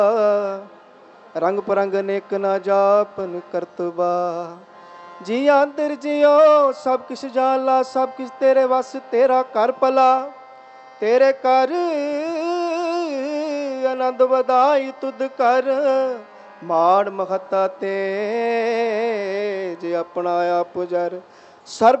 रंग परंग नेक ना जापन करतबा। जी अंतर जियो सब किश जाला, सब किश तेरे वस, तेरा कर भला, तेरे कर आनंद वधाई तुद कर। माड़ महता ते जे अपना आप पुजर, सर्व